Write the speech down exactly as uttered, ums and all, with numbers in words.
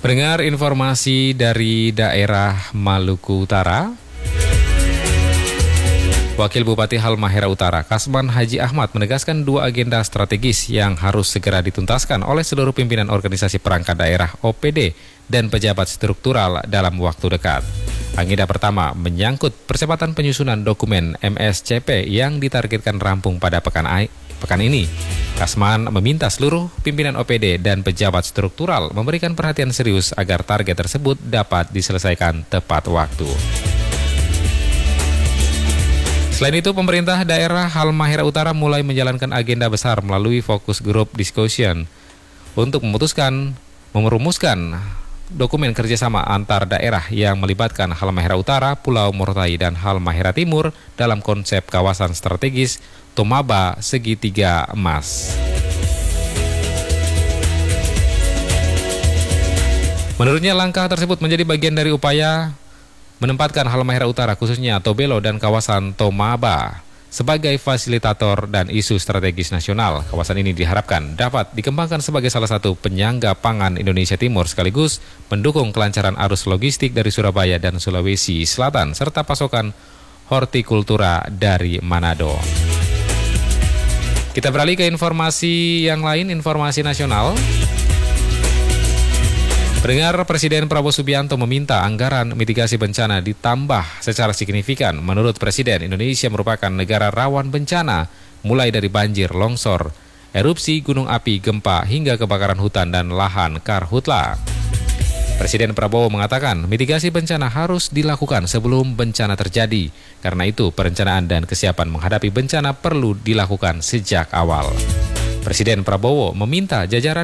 Pendengar, informasi dari daerah Maluku Utara. Wakil Bupati Halmahera Utara, Kasman Haji Ahmad, menegaskan dua agenda strategis yang harus segera dituntaskan oleh seluruh pimpinan organisasi perangkat daerah O P D dan pejabat struktural dalam waktu dekat. Agenda pertama menyangkut percepatan penyusunan dokumen M S C P yang ditargetkan rampung pada pekan, pekan ini. Kasman meminta seluruh pimpinan O P D dan pejabat struktural memberikan perhatian serius agar target tersebut dapat diselesaikan tepat waktu. Selain itu, pemerintah daerah Halmahera Utara mulai menjalankan agenda besar melalui fokus group discussion untuk memutuskan, merumuskan dokumen kerjasama antar daerah yang melibatkan Halmahera Utara, Pulau Morotai, dan Halmahera Timur dalam konsep kawasan strategis Tomaba Segitiga Emas. Menurutnya, langkah tersebut menjadi bagian dari upaya menempatkan Halmahera Utara, khususnya Tobelo dan kawasan Tomaba, sebagai fasilitator dan isu strategis nasional. Kawasan ini diharapkan dapat dikembangkan sebagai salah satu penyangga pangan Indonesia Timur, sekaligus mendukung kelancaran arus logistik dari Surabaya dan Sulawesi Selatan, serta pasokan hortikultura dari Manado. Kita beralih ke informasi yang lain, informasi nasional. Pendengar, Presiden Prabowo Subianto meminta anggaran mitigasi bencana ditambah secara signifikan. Menurut Presiden, Indonesia merupakan negara rawan bencana, mulai dari banjir, longsor, erupsi gunung api, gempa, hingga kebakaran hutan dan lahan karhutla. Presiden Prabowo mengatakan mitigasi bencana harus dilakukan sebelum bencana terjadi. Karena itu, perencanaan dan kesiapan menghadapi bencana perlu dilakukan sejak awal. Presiden Prabowo meminta jajaran